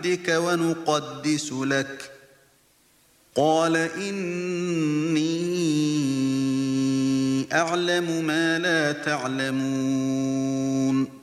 عبدك ونقدس لك قال إني أعلم ما لا تعلمون